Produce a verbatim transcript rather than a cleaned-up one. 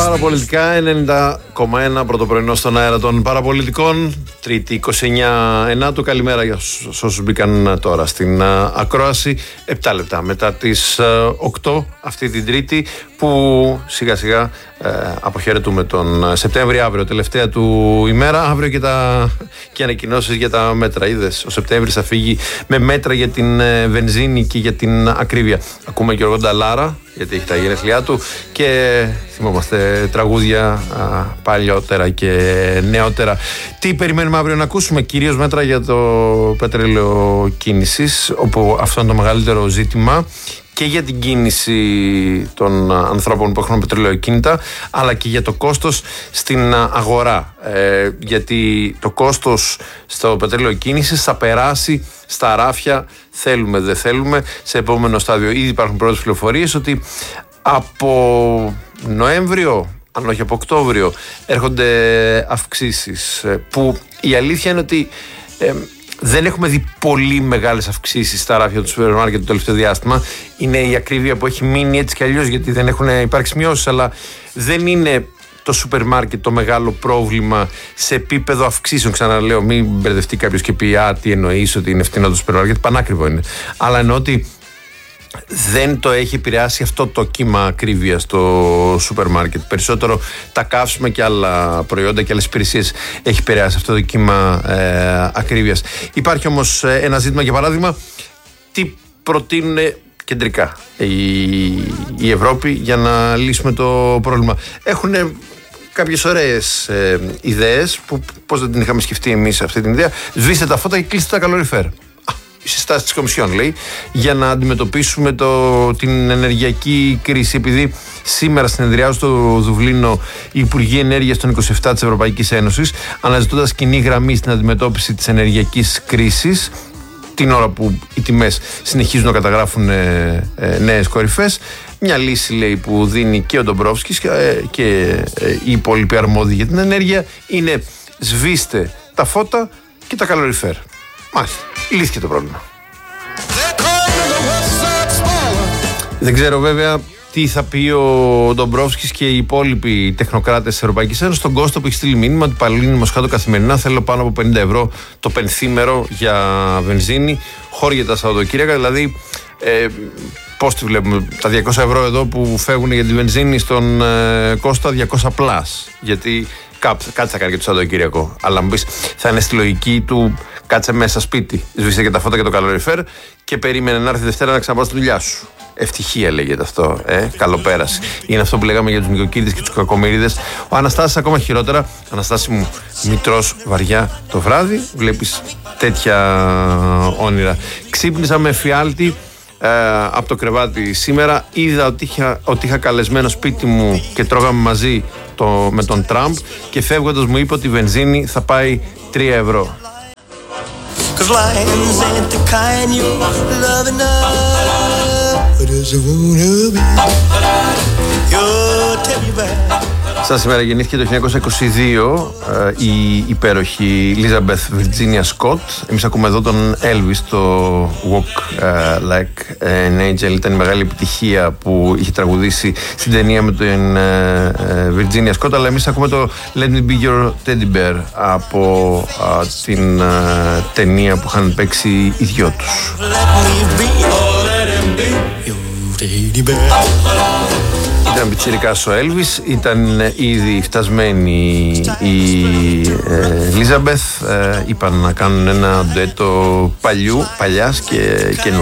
Παραπολιτικά ενενήντα κόμμα ένα πρωτοππρωινό στον αέρα των παραπολιτικών. Τρίτη είκοσι εννέα Ενάτου. Καλημέρα για όσους μπήκαν τώρα στην ακρόαση. Επτά λεπτά μετά τις οκτώ αυτή την Τρίτη, που σιγά σιγά ε, αποχαιρετούμε τον Σεπτέμβρη. Αύριο τελευταία του ημέρα. Αύριο και, τα, και ανακοινώσεις για τα μέτρα. Είδες, ο Σεπτέμβρης θα φύγει με μέτρα για την ε, βενζίνη και για την ακρίβεια. Ακούμε και ο Γιώργο Νταλάρα, γιατί έχει τα γενέθλιά του, και θυμόμαστε τραγούδια α, παλιότερα και νεότερα. Τι περιμένουμε αύριο να ακούσουμε? Κυρίως μέτρα για το πετρέλαιο κίνησης, όπου αυτό είναι το μεγαλύτερο ζήτημα, και για την κίνηση των ανθρώπων που έχουν πετρελαιοκίνητα, αλλά και για το κόστος στην αγορά. Ε, γιατί το κόστος στο πετρέλαιο κίνησης θα περάσει στα ράφια, θέλουμε δεν θέλουμε, σε επόμενο στάδιο. Ήδη υπάρχουν πρώτες πληροφορίες ότι από Νοέμβριο, αν όχι από Οκτώβριο, έρχονται αυξήσεις, που η αλήθεια είναι ότι ε, δεν έχουμε δει πολύ μεγάλες αυξήσεις στα ράφια του σούπερ μάρκετ το τελευταίο διάστημα. Είναι η ακρίβεια που έχει μείνει έτσι κι αλλιώς, γιατί δεν έχουν υπάρξει μειώσεις, αλλά δεν είναι το σούπερ μάρκετ το μεγάλο πρόβλημα σε επίπεδο αυξήσεων. Ξαναλέω, μην μπερδευτεί κάποιος και πει «Α, τι εννοείς ότι είναι φτηνό το σούπερ μάρκετ?» Πανάκριβο είναι. Αλλά εννοώ ότι δεν το έχει επηρεάσει αυτό το κύμα ακρίβεια στο σούπερ μάρκετ. Περισσότερο τα καύσιμα και άλλα προϊόντα και άλλες υπηρεσίες έχει επηρεάσει αυτό το κύμα ε, ακρίβειας. Υπάρχει όμως ένα ζήτημα, για παράδειγμα, τι προτείνουν κεντρικά η, η Ευρώπη για να λύσουμε το πρόβλημα. Έχουν κάποιες ωραίες ε, ιδέες, που πώς δεν την είχαμε σκεφτεί εμείς αυτή την ιδέα. Σβήστε τα φώτα και κλείστε τα καλοριφέρ. Η συστάση της Κομισιόν, λέει, για να αντιμετωπίσουμε το, την ενεργειακή κρίση. Επειδή σήμερα συνεδριάζουν στο Δουβλίνο οι Υπουργοί Ενέργειας των είκοσι επτά της Ευρωπαϊκής Ένωσης, αναζητώντας κοινή γραμμή στην αντιμετώπιση της ενεργειακής κρίσης, την ώρα που οι τιμές συνεχίζουν να καταγράφουν ε, ε, νέες κορυφές. Μια λύση, λέει, που δίνει και ο Ντομπρόφσκης και, ε, και ε, οι υπόλοιποι αρμόδιοι για την ενέργεια είναι: σβήστε τα φώτα και τα καλοριφέρ. Μάλιστα, λύθηκε το πρόβλημα. Δεν ξέρω βέβαια τι θα πει ο Ντομπρόφσκης και οι υπόλοιποι τεχνοκράτες της Ευρωπαϊκής Ένωσης στον Κώστα, που έχει στείλει μήνυμα ότι Παλαιολίνη Μοσχάτο καθημερινά θέλω πάνω από πενήντα ευρώ το πενθήμερο για βενζίνη, χώρια τα Σαββατοκύριακα. Δηλαδή, ε, πώς τη βλέπουμε, τα διακόσια ευρώ εδώ που φεύγουν για τη βενζίνη στον ε, Κώστα, διακόσια πλάς. Γιατί κάτι θα κάνει και το Σαββατοκύριακο. Αλλά μου πεις, θα είναι στη λογική του: κάτσε μέσα σπίτι, σβήστε και τα φώτα και το καλοριφέρ και περίμενε να έρθει Δευτέρα να ξαναπάω στη δουλειά σου. Ευτυχία λέγεται αυτό, ε, καλοπέραση. Είναι αυτό που λέγαμε για τους νοικοκύριδες και τους κακομοίριδες. Ο Αναστάσης ακόμα χειρότερα. Αναστάση μου, μητρός βαριά το βράδυ, βλέπεις τέτοια όνειρα. Ξύπνησα με φιάλτη ε, από το κρεβάτι σήμερα. Είδα ότι είχα, ότι είχα καλεσμένο σπίτι μου και τρώγαμε μαζί το, με τον Τραμπ, και φεύγοντας μου είπε ότι η βενζίνη θα πάει τρία ευρώ. Σαν σήμερα γεννήθηκε το χίλια εννιακόσια είκοσι δύο ε, η υπέροχη Elizabeth Virginia Scott. Εμείς ακούμε εδώ τον Elvis, το Walk uh, Like an Angel. Ήταν η μεγάλη επιτυχία που είχε τραγουδήσει στην ταινία με την uh, Virginia Scott. Αλλά εμείς ακούμε το Let Me Be Your Teddy Bear από uh, την uh, ταινία που είχαν παίξει οι δυο τους. Ήταν πιτσιρικάς ο Έλβις, ήταν ήδη φτασμένη η Ελίζαμπεθ. Ε, είπαν να κάνουν ένα ντουέτο παλιού, παλιάς και καινού.